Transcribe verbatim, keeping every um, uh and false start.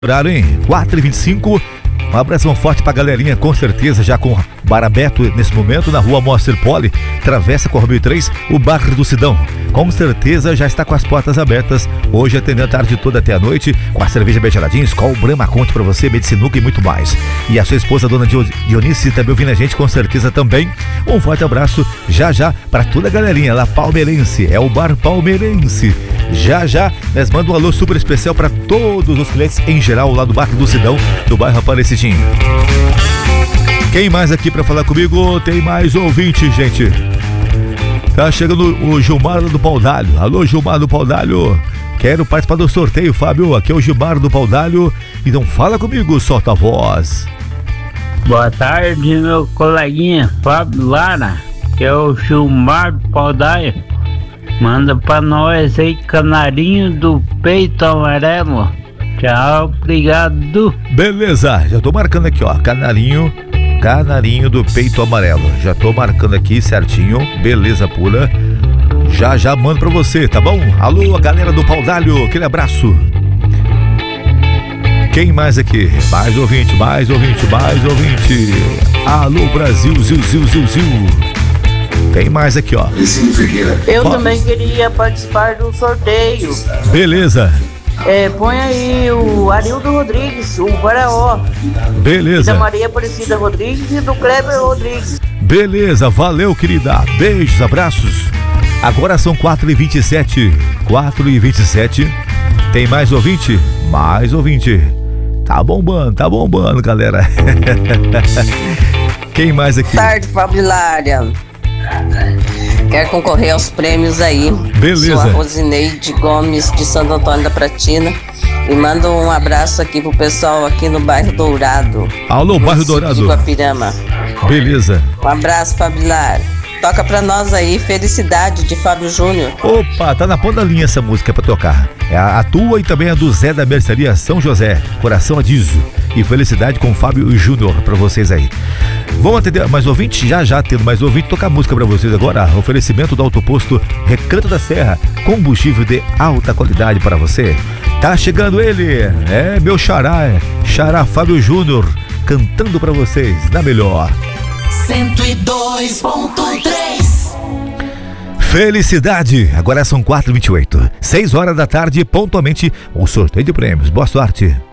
Horário, hein? quatro e vinte e cinco. Um abração forte pra galerinha, com certeza, já com bar aberto nesse momento na rua Moacir Poli, travessa com a Rubio três, o Bar do Sidão. Com certeza já está com as portas abertas, hoje atendendo a tarde toda até a noite, com a cerveja bem geladinha, Skol, Brahma Conte pra você, Medicinuca e muito mais. E a sua esposa, dona Dionice, também ouvindo a gente, com certeza também. Um forte abraço, já já, pra toda a galerinha lá palmeirense, é o Bar Palmeirense. Já já, nós mandamos um alô super especial para todos os clientes em geral lá do Bar do Sidão, do bairro Aparecidinho. Quem mais aqui para falar comigo? Tem mais ouvinte, gente. Tá chegando o Gilmar do Paudalho. Alô, Gilmar do Paudalho. Quero participar do sorteio, Fábio. Aqui é o Gilmar do Paudalho. Então fala comigo, solta a voz. Boa tarde, meu coleguinha Fábio Lara, que é o Gilmar do Paudalho. Manda pra nós aí, canarinho do peito amarelo. Tchau, obrigado. Beleza, já tô marcando aqui, ó. Canarinho, canarinho do peito amarelo. Já tô marcando aqui certinho. Beleza pura. Já já mando pra você, tá bom? Alô, a galera do Paudalho, aquele abraço. Quem mais aqui? Mais ouvinte, mais ouvinte, mais ouvinte. Alô, Brasil, ziu, ziu, ziu, ziu. Tem mais aqui, ó. Eu Fala. também queria participar do sorteio. Beleza. É, põe aí o Arildo Rodrigues, o Guaraó. Beleza. Da Maria Aparecida Rodrigues e do Kleber Rodrigues. Beleza, valeu, querida. Beijos, abraços. Agora são quatro e vinte e sete. quatro e vinte e sete. Tem mais ouvinte? Mais ouvinte. Tá bombando, tá bombando, galera. Quem mais aqui? Boa tarde, Fabilária. Quer concorrer aos prêmios aí. Beleza. Sou a Rosineide Gomes de Santo Antônio da Pratina. E mando um abraço aqui pro pessoal aqui no bairro Dourado. Alô, bairro Dourado. De Guapirama. Beleza. Um abraço, Fabilária. Toca pra nós aí, Felicidade, de Fábio Júnior. Opa, tá na ponta da linha essa música pra tocar. É a, a tua e também a do Zé da Mercearia São José, Coração Adizo. E Felicidade com Fábio Júnior pra vocês aí. Vamos atender mais ouvinte? Já já tendo mais ouvinte, tocar música pra vocês agora. Oferecimento do Autoposto Recanto da Serra, combustível de alta qualidade para você. Tá chegando ele, é meu xará, é xará Fábio Júnior, cantando pra vocês, na melhor. cento e dois ponto três. Felicidade, agora são quatro e vinte e oito. seis horas da tarde, pontualmente, o sorteio de prêmios. Boa sorte.